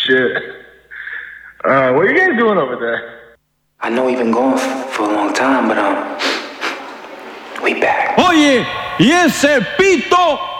Shit. What are you guys doing over there? I know we've been gone for a long time, but we back. Oye, y ese pito